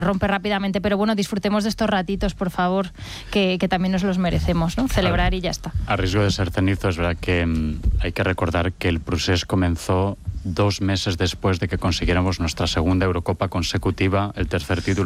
rompe rápidamente, pero bueno, disfrutemos de estos ratitos, por favor, que también nos los merecemos, ¿no? Celebrar y ya está. A riesgo de ser cenizo, es verdad que hay que recordar que el procés comenzó 2 meses después de que consiguiéramos nuestra segunda Eurocopa consecutiva, el tercer título